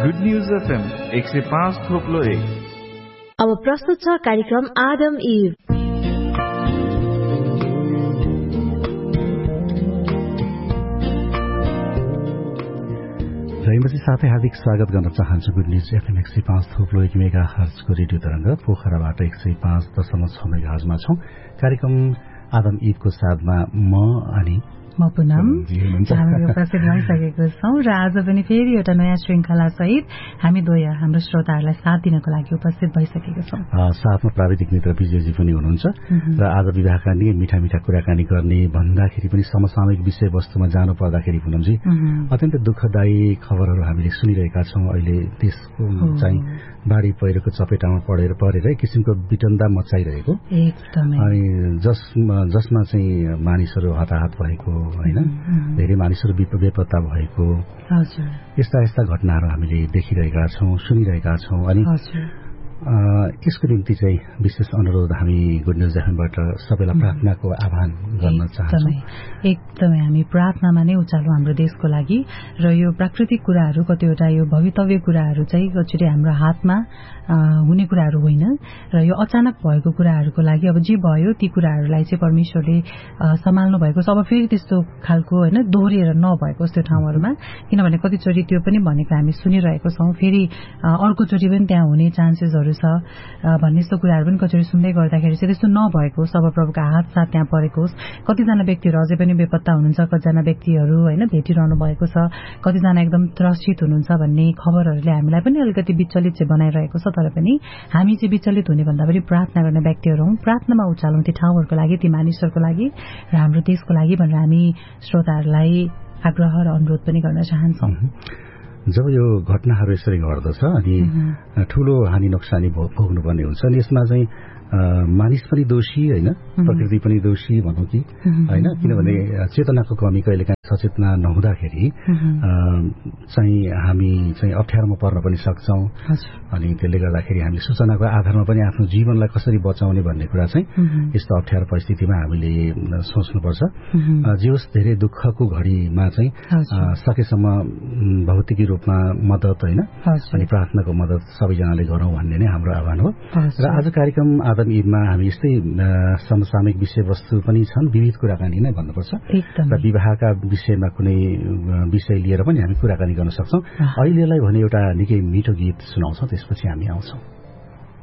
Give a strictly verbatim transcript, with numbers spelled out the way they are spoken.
Good news FM एक सय पाँच थोप्लो एक। अब प्रस्तुत छ कार्यक्रम आदम इव। जयमती साथै हार्दिक स्वागत गर्न चाहन्छु गुड न्यूज एफएम एक सय पाँच थोप्लो एक मेगा हर्जको रेडियो तरंग पोखराबाट एक सय पाँच दशमलव छ मेगा हर्जमा छौं। कार्यक्रम आदम इवको साथमा म अनि म पुनम हामी उपस्थित भइसकेको छौं र आज पनि फेरि एउटा नयाँ श्रृंखला सहित हामी द्वय हाम्रो श्रोताहरूलाई साथ दिनको लागि उपस्थित भइसकेका छौं। साथमा प्राविधिक मित्र विजयजी पनि हुनुहुन्छ र आज विवाहका निकै मिठा मिठा कुराकानी गर्ने भन्दाखेरि पनि समसामयिक विषयवस्तुमा जानु पर्दाखेरि पुनमजी अत्यन्तै दुःखदायी खबरहरू हामीले सुनिरहेका छौं। अहिले देशको चाहिँ बाढ़ी पहिरोको चपेटामा परेर परेर एक किसिमको विटन्दा मचाइरहेको अनि जसमा जसमा चाहिँ मानिसहरू हताहत भएको हैन, धेरै मानिसहरू बेपत्ता भएको यस्ता यस्ता घटनाहरू हामीले देखिरहेका छौं, सुनिरहेका छौं। अनि यसको निम्ति चाहिँ विशेष अनुरोध हामी गुड न्यूज एफएमबाट सबैलाई प्रार्थनाको आह्वान गर्न चाहन्छौं। एकदमै हामी प्रार्थनामा नै उचाल्यौं हाम्रो देशको लागि र यो प्राकृतिक कुराहरू कतिवटा यो भवितव्य कुराहरू चाहिँ कतिचोटि हाम्रो हातमा हुने कुराहरू होइन र यो अचानक भएको कुराहरूको लागि अब जे भयो ती कुराहरूलाई चाहिँ परमेश्वरले सम्हाल्नु भएको छ। अब फेरि त्यस्तो खालको होइन दोहोरिएर नभएको त्यो ठाउँहरूमा, किनभने कतिचोटि त्यो पनि भनेको हामी सुनिरहेको छौं, फेरि अर्कोचोटि पनि त्यहाँ हुने चान्सेसहरू छ भन्ने यस्तो कुराहरू पनि कतिचोटि सुन्दै गर्दाखेरि चाहिँ त्यस्तो नभएको होस्, अब प्रभुको हात साथ त्यहाँ परेको होस्। कतिजना व्यक्तिहरू अझै पनि बेपत्ता हुनुहुन्छ, कतिजना व्यक्तिहरू होइन भेटिरहनु भएको छ, कतिजना एकदम त्रसित हुनुहुन्छ भन्ने खबरहरूले हामीलाई पनि अलिकति विचलित चाहिँ बनाइरहेको छ। तर पनि हामी चाहिँ विचलित हुने भन्दा पनि प्रार्थना गर्ने व्यक्तिहरू हौं, प्रार्थनामा उचालौं ती ठाउँहरूको लागि, ती मानिसहरूको लागि र हाम्रो देशको लागि भनेर हामी श्रोताहरूलाई आग्रह र अनुरोध पनि गर्न चाहन्छौं। जब यो घटनाहरू यसरी घट्दछ अनि ठूलो हानि नोक्सानी भोग्नुपर्ने हुन्छ अनि यसमा चाहिँ मानिस पनि दोषी होइन, प्रकृति पनि दोषी भनौं कि होइन, किनभने चेतनाको कमी कहिलेकाहीँ सचेतना नहुँदाखेरि चाहिँ हामी चाहिँ अप्ठ्यारोमा पर्न पनि सक्छौं। अनि त्यसले गर्दाखेरि हामीले सूचनाको आधारमा पनि आफ्नो जीवनलाई कसरी बचाउने भन्ने कुरा चाहिँ यस्तो अप्ठ्यारो परिस्थितिमा हामीले सोच्नुपर्छ। जे होस् धेरै दुःखको घडीमा चाहिँ सकेसम्म भौतिकी रूपमा मद्दत होइन अनि प्रार्थनाको मद्दत सबैजनाले गरौं भन्ने नै हाम्रो आह्वान हो। र आज कार्यक्रम आदम इवमा हामी यस्तै समसामयिक विषयवस्तु पनि छन्, विविध कुराकानी नै भन्नुपर्छ र विवाहका विषयमा कुनै विषय लिएर पनि हामी कुराकानी गर्न सक्छौं। अहिलेलाई भने एउटा निकै मिठो गीत सुनाउँछौं, त्यसपछि हामी आउँछौं।